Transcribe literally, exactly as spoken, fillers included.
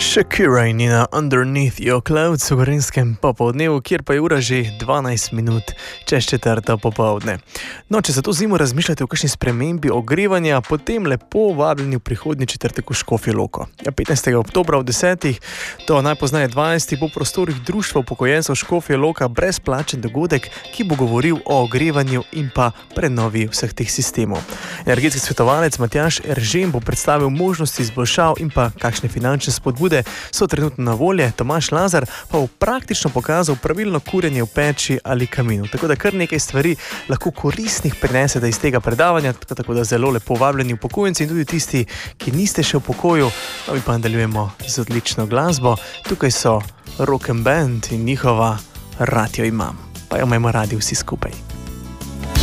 Shakira in njena Underneath Your Clouds v Gorenjskem popoldnevu, kjer pa je ura že dvanajst minut čez četrto popoldne. No, če za to zimo razmišljate o kakšni spremembi ogrevanja, potem lepo vabljeni v prihodnji četrtek v Škofjo Loko. petnajstega oktobra ob desetih do najpozneje dvanajstih bo v prostorih Društva upokojencev Škofja Loka brezplačen dogodek, ki bo govoril o ogrevanju in pa prenovi vseh teh sistemov. Energetski svetovalec Matjaž Eržen bo predstavil možnosti izboljšav in pa kakšne finančne spodbude so trenutno na volje. Tomaž Lazar pa bo praktično pokazal pravilno kurjenje v peči ali kaminu. Tako da kar nekaj stvari lahko koristnih prinesete iz tega predavanja, tako da zelo lepo vabljeni upokojenci in tudi tisti, ki niste še v pokoju. No, mi pa nadaljujemo z odlično glasbo. Tukaj so Rock and Band in njihova Rad jo imam. Pa jo imamo radi vsi skupaj.